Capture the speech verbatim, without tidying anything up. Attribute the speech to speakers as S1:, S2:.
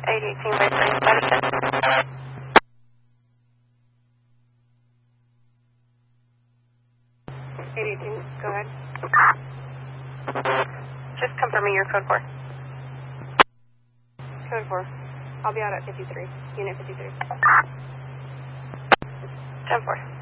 S1: eight eighteen by three, Madison. eight eighteen, go ahead. Just confirming your code four. Code four. I'll be out at fifty-three, unit fifty-three. ten four.